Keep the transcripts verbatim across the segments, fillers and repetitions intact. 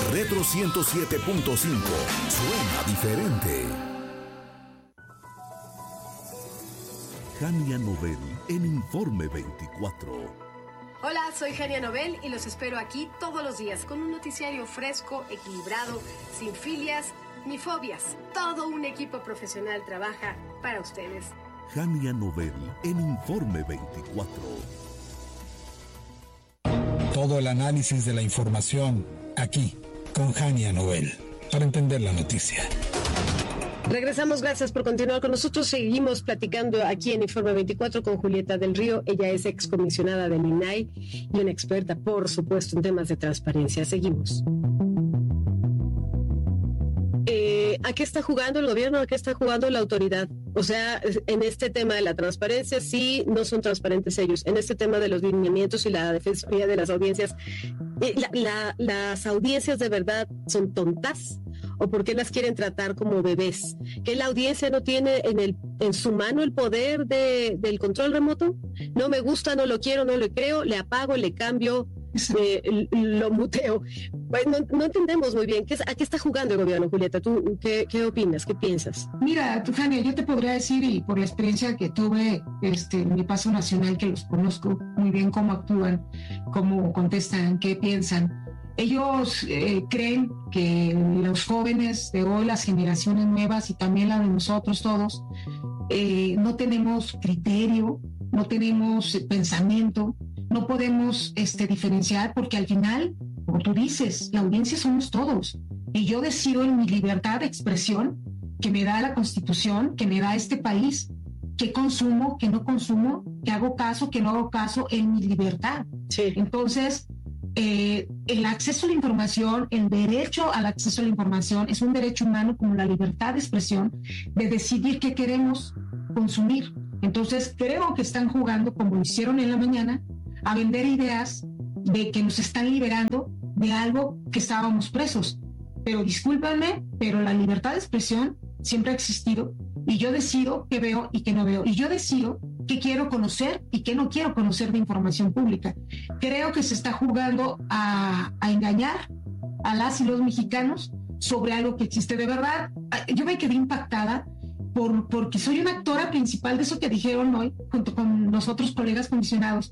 Retro ciento siete punto cinco. Suena diferente. Jania Nobel en Informe veinticuatro. Hola, soy Jania Nobel y los espero aquí todos los días con un noticiario fresco, equilibrado, sin filias ni fobias. Todo un equipo profesional trabaja para ustedes. Jania Nobel en Informe veinticuatro. Todo el análisis de la información aquí con Jania Nobel para entender la noticia. Regresamos, gracias por continuar con nosotros. Seguimos platicando aquí en Informe veinticuatro con Julieta del Río. Ella es excomisionada del I N A I y una experta, por supuesto, en temas de transparencia. Seguimos. Eh, ¿A qué está jugando el gobierno? ¿A qué está jugando la autoridad? O sea, en este tema de la transparencia, sí, no son transparentes ellos. En este tema de los lineamientos y la defensoría de las audiencias, eh, la, la, ¿las audiencias de verdad son tontas? ¿O por qué las quieren tratar como bebés? ¿Que la audiencia no tiene en, el, en su mano el poder de, del control remoto? No me gusta, no lo quiero, no lo creo, le apago, le cambio, eh, lo muteo. Bueno, no, no entendemos muy bien. ¿Qué, ¿A qué está jugando el gobierno, Julieta? ¿Tú qué, qué opinas? ¿Qué piensas? Mira, Tujania, yo te podría decir, y por la experiencia que tuve este, en mi paso nacional, que los conozco muy bien, cómo actúan, cómo contestan, qué piensan. Ellos eh, creen que los jóvenes de hoy, las generaciones nuevas y también la de nosotros todos, eh, no tenemos criterio, no tenemos eh, pensamiento, no podemos este, diferenciar, porque al final, como tú dices, la audiencia somos todos. Y yo decido en mi libertad de expresión que me da la Constitución, que me da este país, qué consumo, qué no consumo, qué hago caso, qué no hago caso, en mi libertad. Sí. Entonces, Eh, el acceso a la información, el derecho al acceso a la información es un derecho humano como la libertad de expresión, de decidir qué queremos consumir. Entonces creo que están jugando, como lo hicieron en la mañana, a vender ideas de que nos están liberando de algo que estábamos presos. Pero discúlpenme, pero la libertad de expresión siempre ha existido y yo decido qué veo y qué no veo. Y yo decido qué quiero conocer y qué no quiero conocer de información pública. Creo que se está jugando a, a engañar a las y los mexicanos sobre algo que existe de verdad. Yo me quedé impactada por, porque soy una actora principal de eso que dijeron hoy, junto con los otros colegas comisionados,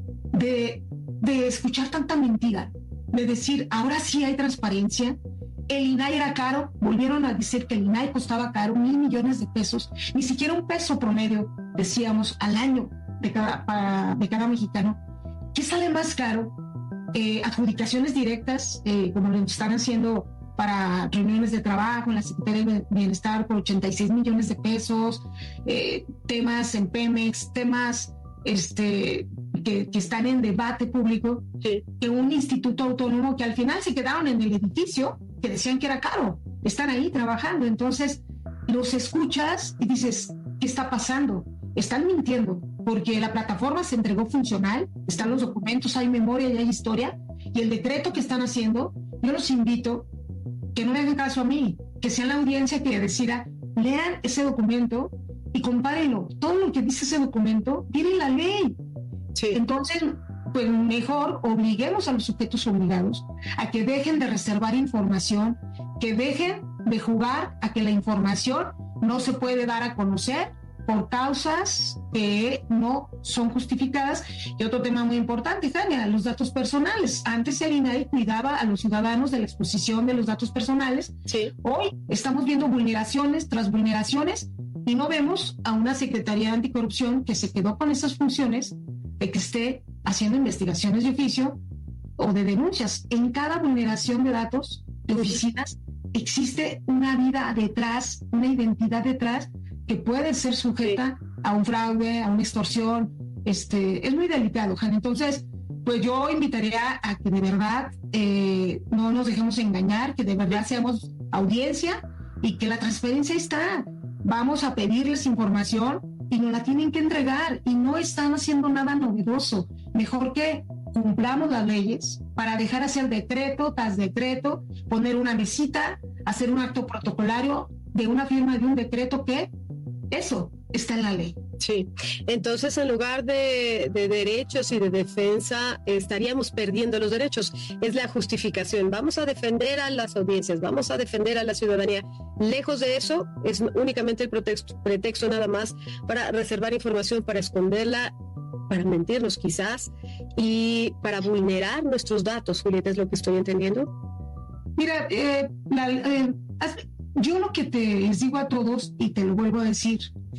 de, de escuchar tanta mentira, de decir, ahora sí hay transparencia. El I N A I era caro, volvieron a decir que el I N A I costaba caro, mil millones de pesos, ni siquiera un peso promedio, decíamos, al año de cada, para, de cada mexicano. ¿Qué sale más caro? Eh, adjudicaciones directas, eh, como lo están haciendo para reuniones de trabajo en la Secretaría de Bienestar por ochenta y seis millones de pesos, eh, temas en Pemex, temas este, que, que están en debate público, Sí. que un instituto autónomo que al final se quedaron en el edificio, que decían que era caro, están ahí trabajando. Entonces los escuchas y dices, ¿qué está pasando? Están mintiendo, porque la plataforma se entregó funcional, están los documentos, hay memoria y hay historia, y el decreto que están haciendo, yo los invito que no me hagan caso a mí, que sea la audiencia que decida, lean ese documento y compárenlo. Todo lo que dice ese documento viene en la ley. Sí. Entonces, pues mejor obliguemos a los sujetos obligados a que dejen de reservar información, que dejen de jugar a que la información no se puede dar a conocer por causas que no son justificadas. Y otro tema muy importante, Jania, los datos personales. Antes el I N A I cuidaba a los ciudadanos de la exposición de los datos personales. Sí. Hoy estamos viendo vulneraciones tras vulneraciones y no vemos a una Secretaría Anticorrupción que se quedó con esas funciones de que esté haciendo investigaciones de oficio o de denuncias. En cada vulneración de datos de oficinas existe una vida detrás, una identidad detrás que puede ser sujeta sí. a un fraude, a una extorsión. Este, es muy delicado, Jana. Entonces, pues yo invitaría a que de verdad eh, no nos dejemos engañar, que de verdad seamos audiencia y que la transparencia está. Vamos a pedirles información y nos la tienen que entregar y no están haciendo nada novedoso. Mejor que cumplamos las leyes para dejar hacer decreto tras decreto, poner una mesita, hacer un acto protocolario de una firma de un decreto que eso está en la ley. Sí, entonces en lugar de, de derechos y de defensa, estaríamos perdiendo los derechos. Es la justificación. Vamos a defender a las audiencias, vamos a defender a la ciudadanía. Lejos de eso, es únicamente el pretexto, pretexto nada más para reservar información, para esconderla, para mentirnos quizás y para vulnerar nuestros datos. Julieta, ¿es lo que estoy entendiendo? Mira, eh, la, eh, yo lo que te les digo a todos, y te lo vuelvo a decir,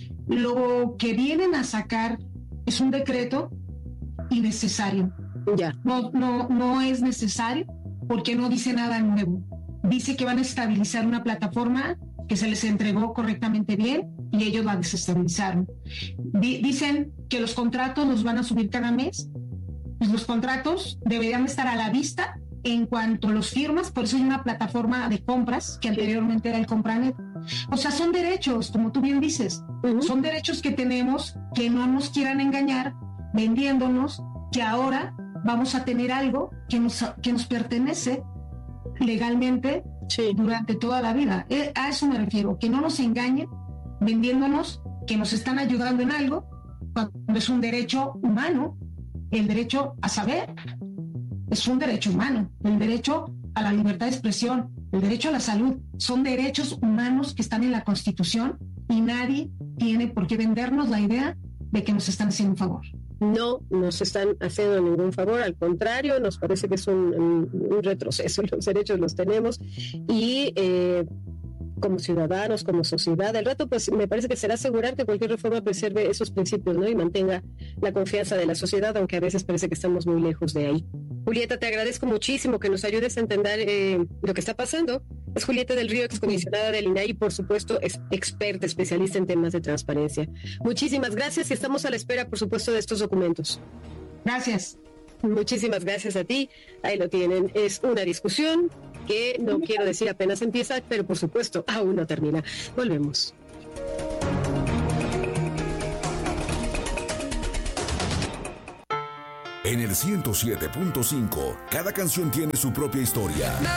lo que vienen a sacar es un decreto innecesario. Ya. No, no, no es necesario porque no dice nada nuevo. Dice que van a estabilizar una plataforma que se les entregó correctamente bien y ellos la desestabilizaron. D- dicen que los contratos los van a subir cada mes. Pues los contratos deberían estar a la vista en cuanto los firmas, por eso hay una plataforma de compras que anteriormente era el Compranet. O sea, son derechos, como tú bien dices, uh-huh. son derechos que tenemos, que no nos quieran engañar vendiéndonos que ahora vamos a tener algo que nos, que nos pertenece legalmente sí. durante toda la vida. Eh, a eso me refiero, que no nos engañen vendiéndonos que nos están ayudando en algo cuando es un derecho humano, el derecho a saber. Es un derecho humano, el derecho a la libertad de expresión, el derecho a la salud, son derechos humanos que están en la Constitución y nadie tiene por qué vendernos la idea de que nos están haciendo un favor. No nos están haciendo ningún favor, al contrario, nos parece que es un, un retroceso, los derechos los tenemos y eh, como ciudadanos, como sociedad, el reto pues me parece que será asegurar que cualquier reforma preserve esos principios, ¿no? Y mantenga la confianza de la sociedad, aunque a veces parece que estamos muy lejos de ahí. Julieta, te agradezco muchísimo que nos ayudes a entender eh, lo que está pasando. Es Julieta del Río, excomisionada del I N A I y por supuesto es experta, especialista en temas de transparencia. Muchísimas gracias y estamos a la espera, por supuesto, de estos documentos. Gracias. Muchísimas gracias a ti. Ahí lo tienen. Es una discusión que no quiero decir apenas empieza, pero por supuesto aún no termina. Volvemos. En el ciento siete punto cinco, cada canción tiene su propia historia.